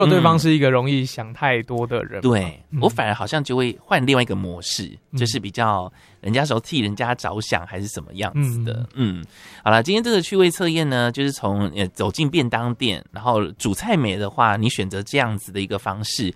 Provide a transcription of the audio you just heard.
对方是一个容易想太多的人， 对，我反而好像就会换另外一个模式，就是比较人家时候替人家着想还是什么样子的。好了，今天这个趣味测验呢，就是从走进便当店，然后煮菜美的话，你选择这样子的一个方式，